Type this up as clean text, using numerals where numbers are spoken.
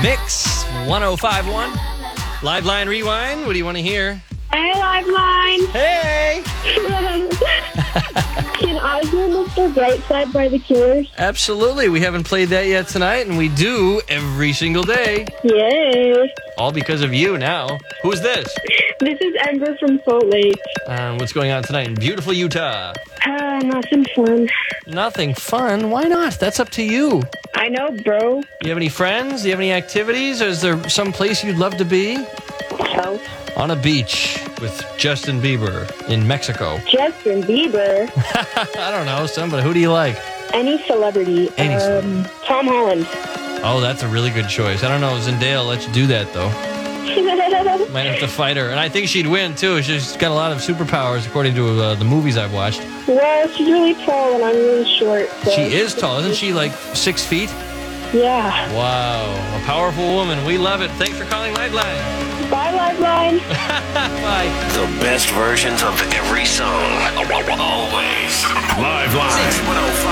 Mix 1051. Liveline Rewind. What do you want to hear? Hey, Liveline. Hey! Can I hear Mr. Brightside by The Killers? Absolutely. We haven't played that yet tonight, and we do every single day. Yay. All because of you now. Who's this? This is Ember from Salt Lake. What's going on tonight in beautiful Utah? Nothing fun. Nothing fun? Why not? That's up to you. I know, bro. Do you have any friends? Do you have any activities? Or is there some place you'd love to be? So, On a beach with Justin Bieber in Mexico. Justin Bieber. I don't know, somebody. Who do you like? Any celebrity. Any celebrity. Tom Holland. Oh, that's a really good choice. I don't know. Zendaya will let you do that, though. Might have to fight her. And I think she'd win, too. She's got a lot of superpowers, according to the movies I've watched. Well, she's really tall and I'm really short. So. She is tall. Isn't she like 6 feet? Yeah. Wow. A powerful woman. We love it. Thanks for calling Liveline. Bye, Liveline. Bye. The best versions of every song. Always. Liveline. 610